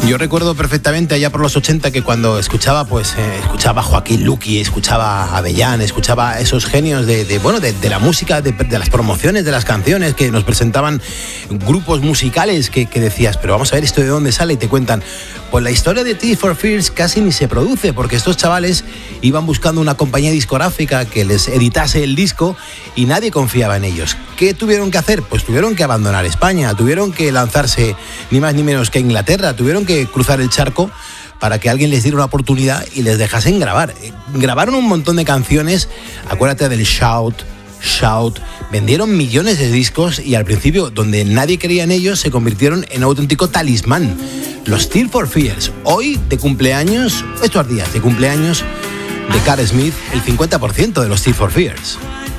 Yo recuerdo perfectamente allá por los 80 que cuando escuchaba a Joaquín Luqui, escuchaba a Avellán, escuchaba a esos genios de la música, de las promociones de las canciones que nos presentaban grupos musicales que decías, pero vamos a ver esto de dónde sale, y te cuentan, pues la historia de Tears for Fears casi ni se produce porque estos chavales iban buscando una compañía discográfica que les editase el disco y nadie confiaba en ellos. ¿Qué tuvieron que hacer? Pues tuvieron que abandonar España, tuvieron que lanzarse ni más ni menos que a Inglaterra, tuvieron que cruzar el charco para que alguien les diera una oportunidad y les dejasen grabar. Grabaron un montón de canciones, acuérdate del Shout, vendieron millones de discos y al principio, donde nadie creía en ellos, se convirtieron en un auténtico talismán. Los Tears for Fears, hoy de cumpleaños, estos días de cumpleaños de Carl Smith, el 50% de los Tears for Fears.